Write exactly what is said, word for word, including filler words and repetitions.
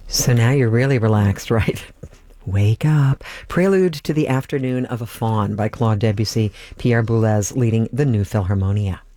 So now you're really relaxed, right? Wake up. Prelude to the Afternoon of a Faun by Claude Debussy, Pierre Boulez leading the New Philharmonia.